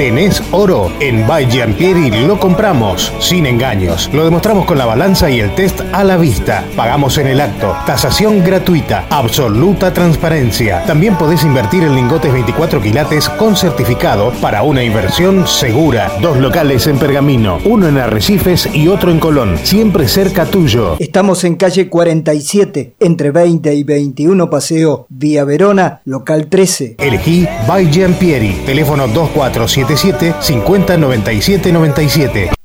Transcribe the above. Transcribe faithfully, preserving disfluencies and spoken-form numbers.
¿Tenés oro? En By Giampieri lo compramos, sin engaños. Lo demostramos con la balanza y el test a la vista. Pagamos en el acto. Tasación gratuita. Absoluta transparencia. También podés invertir en lingotes veinticuatro quilates con certificado para una inversión segura. Dos locales en Pergamino, uno en Arrecifes y otro en Colón, siempre cerca tuyo. Estamos en calle cuarenta y siete, entre veinte y veintiuno Paseo Vía Verona, local trece. Elegí By Giampieri. Teléfono dos cuatro siete siete, cincuenta noventa y siete noventa y siete.